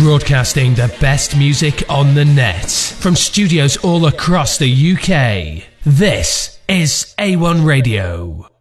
Broadcasting the best music on the net from studios all across the UK. This is A1 Radio.